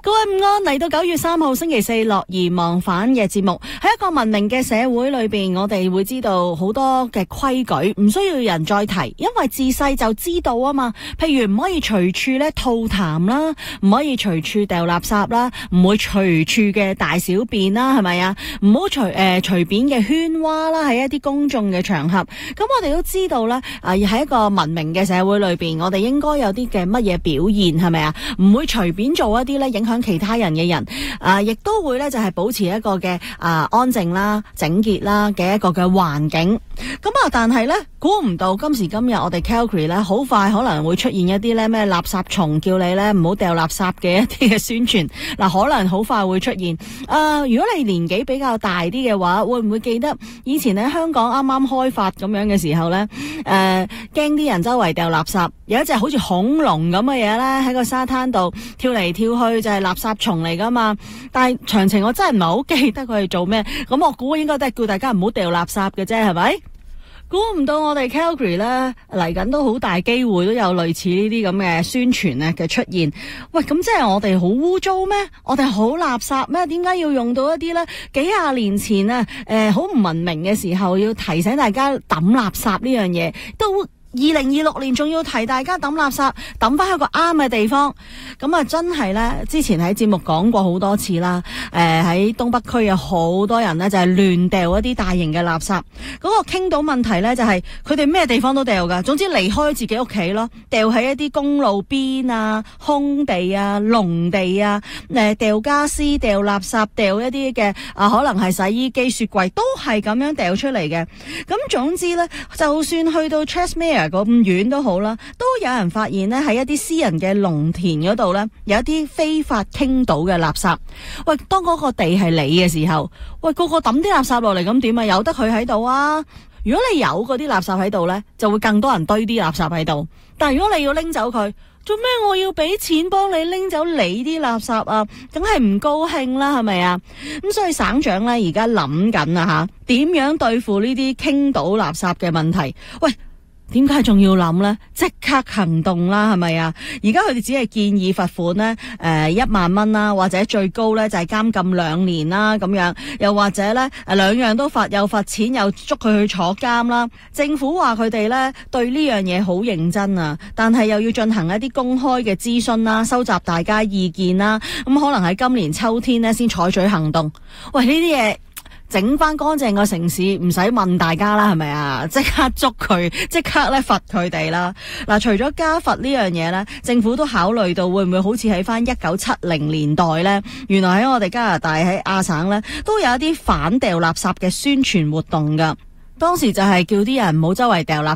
各位午安，嚟到9月3號星期四樂而忘返嘅節目，喺一個文明嘅社會裏邊，我哋會知道好多嘅規矩，唔需要人再提，因為自細就知道啊嘛。譬如唔可以隨處咧吐痰啦，唔可以隨處掉垃圾啦，唔會隨處嘅大小便啦，係咪啊？唔好隨便嘅喧嘩啦，喺一啲公眾嘅場合。咁我哋都知道咧，喺一個文明嘅社會裏邊，我哋應該有啲嘅乜嘢表現，係咪啊？唔會隨便做一啲咧影響其他人嘅人，亦都會咧就係保持一個嘅安靜啦、整潔啦嘅一個嘅環境。咁但係咧估唔到今時今日我哋 Calgary 咧好快可能會出現一啲咧咩垃圾蟲，叫你咧唔好掉垃圾嘅一啲嘅宣傳。可能好快會出現。如果你年紀比較大啲嘅話，會唔會記得以前喺香港啱啱開發咁樣嘅時候咧？驚啲人周圍掉垃圾，有一隻好似恐龍咁嘅嘢咧喺個沙灘度跳嚟跳去，就係垃圾蟲嚟噶嘛。但係詳情我真係唔係好記得佢哋做咩。咁我估應該都係叫大家唔好掉垃圾嘅啫，係咪？估唔到我哋 Calgary 咧嚟緊都好大機會都有類似呢啲咁嘅宣傳咧嘅出現。喂，咁即係我哋好污糟咩？我哋好垃圾咩？點解要用到一啲咧幾廿年前啊好唔文明嘅時候要提醒大家抌垃圾呢樣嘢都？2026年仲要提大家抌垃圾，抌翻喺個啱嘅地方。咁真係咧，之前喺節目講過好多次啦。喺東北區有好多人咧就係亂掉一啲大型嘅垃圾。嗰個傾到問題咧就係佢哋咩地方都掉噶，總之離開自己屋企咯，掉喺一啲公路邊啊、空地啊、農地啊，掉家私、掉垃圾、掉一啲嘅可能係洗衣機、雪櫃都係咁樣掉出嚟嘅。咁總之咧，就算去到 Trestmere咁遠都好啦，都有人發現咧喺一啲私人嘅農田嗰度咧，有一啲非法傾倒嘅垃圾。喂，當嗰個地係你嘅時候，喂，個個抌啲垃圾落嚟，咁點啊？由得佢喺度啊！如果你有嗰啲垃圾喺度咧，就會更多人堆啲垃圾喺度。但係如果你要拎走佢，做咩我要俾錢幫你拎走你啲垃圾啊？梗係唔高興啦，係咪啊？咁所以省長咧而家諗緊啊吓，點樣對付呢啲傾倒垃圾嘅問題？喂，點解仲要諗呢？即刻行動啦，係咪啊？而家佢哋只係建議罰款呢1萬蚊啦，或者最高呢就係監禁2年啦，咁樣又或者呢兩樣都罰，又罰錢又捉佢去坐監啦。政府話佢哋呢對呢樣嘢好認真啊，但係又要進行一啲公開嘅諮詢啦，收集大家意見啦，咁可能喺今年秋天呢先採取行動。喂，呢啲嘢整翻乾淨個城市唔使問大家啦，係咪啊？即刻捉佢，即刻咧罰佢哋啦。嗱，除咗加罰呢樣嘢咧，政府都考慮到會唔會好似喺翻1970年代咧，原來喺我哋加拿大喺亞省咧都有一啲反掉垃圾嘅宣傳活動噶。當時就係叫啲人唔好周圍掉垃